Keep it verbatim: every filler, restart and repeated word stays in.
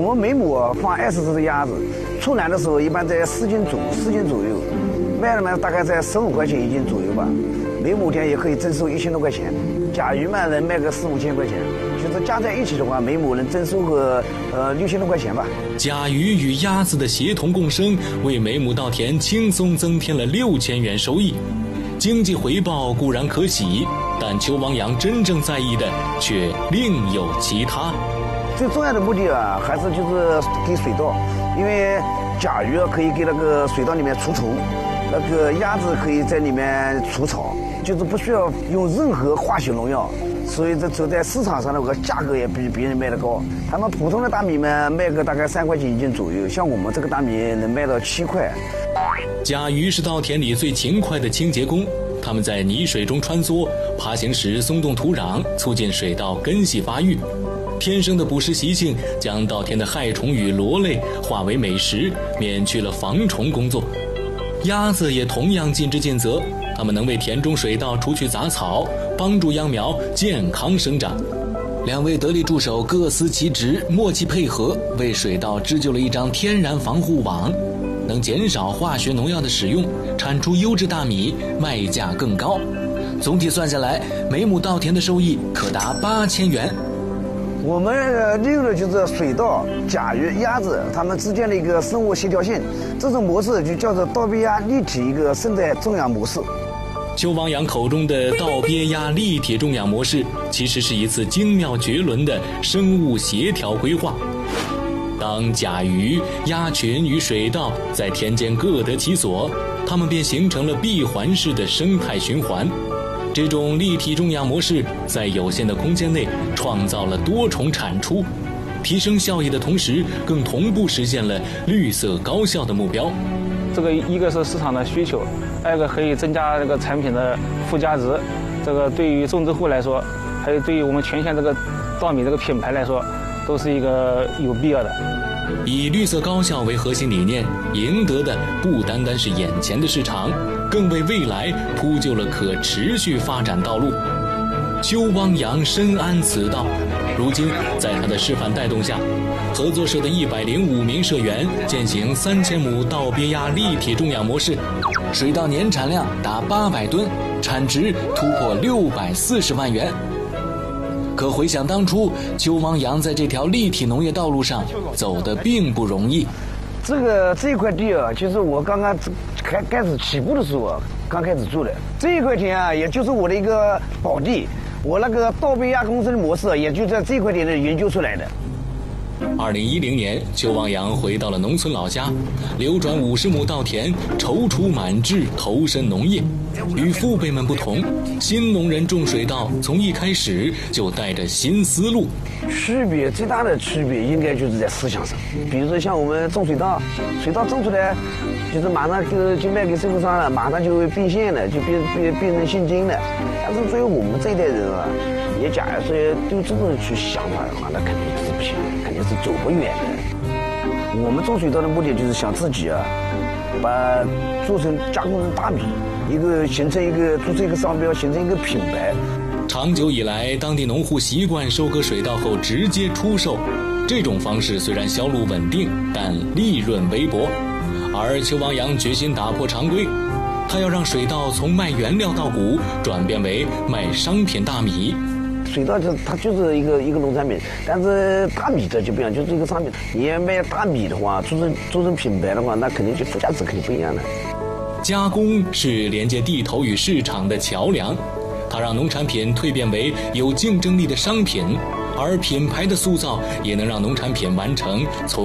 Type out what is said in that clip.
我们每亩放二十只的鸭子，出栏的时候一般在四斤左四斤左右，卖了嘛大概在十五块钱一斤左右吧。每亩田也可以征收一千多块钱，甲鱼嘛能卖个四五千块钱，就是加在一起的话，每亩能征收个呃六千多块钱吧。 甲鱼与鸭子的协同共生，为每亩稻田轻松增添了六千元收益。经济回报固然可喜，但邱王阳真正在意的却另有其他。 最重要的目的啊，还是就是给水稻，因为甲鱼可以给那个水稻里面除虫，那个鸭子可以在里面除草，就是不需要用任何化学农药，所以这走在市场上的个价格也比别人卖得高。他们普通的大米呢，卖个大概三块钱一斤左右，像我们这个大米能卖到七块。 甲鱼是稻田里最勤快的清洁工，它们在泥水中穿梭，爬行时松动土壤，促进水稻根系发育。天生的捕食习性将稻田的害虫与螺类化为美食，免去了防虫工作。鸭子也同样尽职尽责，它们能为田中水稻除去杂草，帮助秧苗健康生长。两位得力助手各司其职，默契配合，为水稻织就了一张天然防护网，能减少化学农药的使用，产出优质大米，卖价更高。总体算下来，每亩稻田的收益可达八千元。 我们利用的就是水稻、甲鱼、鸭子它们之间的一个生物协调性，这种模式就叫做稻鳖鸭立体一个生态种养模式。 邱王阳口中的稻鳖鸭立体种养模式，其实是一次精妙绝伦的生物协调规划。当甲鱼、鸭群与水稻在田间各得其所，它们便形成了闭环式的生态循环。这种立体种养模式在有限的空间内创造了多重产出，提升效益的同时，更同步实现了绿色高效的目标。 这个一个是市场的需求，二个可以增加这个产品的附加值。这个对于种植户来说，还有对于我们全县这个稻米这个品牌来说，都是一个有必要的。 以绿色高效为核心理念，赢得的不单单是眼前的市场，更为未来铺就了可持续发展道路。邱汪洋深谙此道，如今在他的示范带动下，合作社的一百零五名社员践行三千亩稻鳖鸭立体种养模式，水稻年产量达八百吨，产值突破六百四十万元。可回想当初，邱汪洋在这条立体农业道路上走得并不容易。 这个这块地啊，就是我刚刚开开始起步的时候啊，刚开始做的这一块田啊，也就是我的一个宝地。我那个稻鳖鸭共生的模式，也就在这块田里研究出来的。 二零一零年，邱汪洋回到了农村老家，流转五十亩稻田，踌躇满志，投身农业。与父辈们不同，新农人种水稻从一开始就带着新思路。 区别最大的区别应该就是在思想上，比如说像我们种水稻，水稻种出来，就是马上就就卖给收购商了，马上就会变现了，就变变变成现金了。但是作为我们这一代人啊，也假如说对这种去想法的话，那肯定是不行，肯定是走不远的。我们种水稻的目的就是想自己啊，把做成加工成大米，一个形成一个做成一个商标，形成一个品牌。 长久以来，当地农户习惯收割水稻后直接出售，这种方式虽然销路稳定，但利润微薄。而邱汪洋决心打破常规，他要让水稻从卖原料稻谷转变为卖商品大米。 水稻就它就是一个一个农产品，但是大米这就不一样，就是一个商品。你要卖大米的话，做成做成品牌的话，那肯定就附加值肯定不一样的。 加工是连接地头与市场的桥梁，它让农产品蜕变为有竞争力的商品，而品牌的塑造也能让农产品完成从